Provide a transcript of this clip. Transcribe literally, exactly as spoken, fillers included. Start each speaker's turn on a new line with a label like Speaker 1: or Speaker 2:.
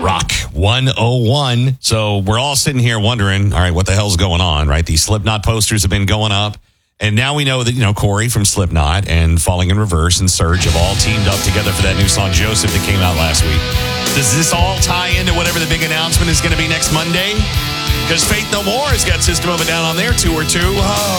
Speaker 1: Rock one oh one. So we're all sitting here wondering, all right, what the hell's going on, right? These Slipknot posters have been going up. And now we know that, you know, Corey from Slipknot and Falling in Reverse and Surge have all teamed up together for that new song, Joseph, that came out last week. Does this all tie into whatever the big announcement is going to be next Monday? Because Faith No More has got System of a Down on their tour, too. Oh,